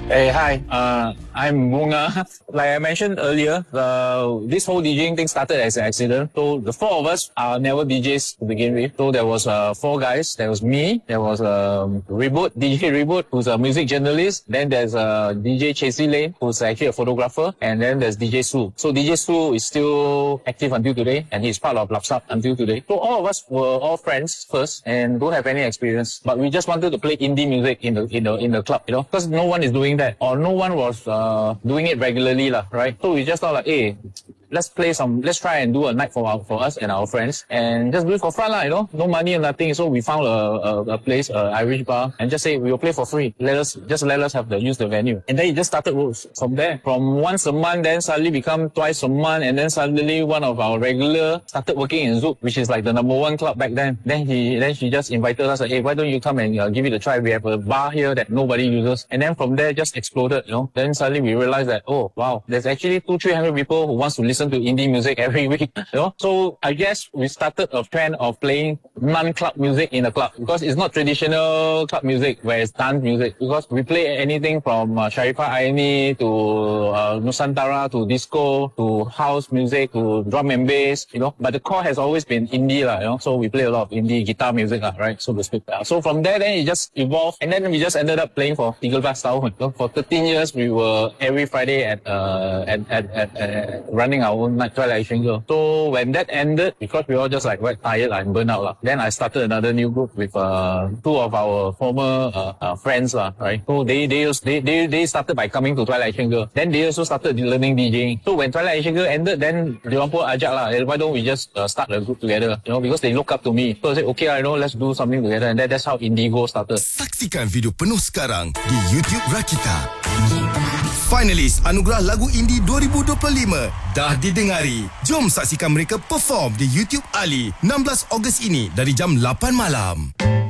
Hey, hi. I'm Bunga. Like I mentioned earlier, this whole DJing thing started as an accident. So the four of us are never DJs to begin with. So there was four guys. There was me. There was Reboot, DJ Reboot, who's a music journalist. Then there's DJ Chasey Lane, who's actually a photographer. And then there's DJ Su. So DJ Su is still active until today, and he's part of Lapsap until today. So all of us were all friends first and don't have any experience. But we just wanted to play indie music in the club, you know, because no one is doing that, or no one was doing it regularly, right? So we just thought like, hey, let's try and do a night for us and our friends, and just do it for fun, you know, no money or nothing. So we found a place, Irish bar, and just say we will play for free. Let us use the venue, and then it just started from there. From once a month, then suddenly become twice a month, and then suddenly one of our regular started working in Zouk, which is like the #1 club back then. Then she just invited us, like, hey, why don't you come and give it a try? We have a bar here that nobody uses, and then from there just exploded, you know. Then suddenly we realized that, oh wow, there's actually 200-300 people who wants to listen to indie music every week, you know. So I guess we started a trend of playing non-club music in a club, because it's not traditional club music where it's dance music, because we play anything from Sharifah Aini to Nusantara to disco to house music to drum and bass, you know. But the core has always been indie, you know. So we play a lot of indie guitar music, right, so to speak. So from there, then it just evolved, and then we just ended up playing for 13 tahun. So for 13 years, we were every Friday at running our own night, Twilight Asian Girl. So when that ended, because we all just like quite tired and burnt out, then I started another new group with two of our former friends, right. So they started by coming to Twilight Asian Girl. Then they also started learning DJing. So when Twilight Asian Girl ended, then they pun ajak why don't we just start a group together, you know, because they look up to me. So I said, okay, I know, let's do something together, and that's how Indigo started. Saksikan video penuh sekarang di YouTube Rakita. Finalis Anugerah Lagu Indie 2025 dah didengari. Jom saksikan mereka perform di YouTube Ali 16 Ogos ini dari jam 8 malam.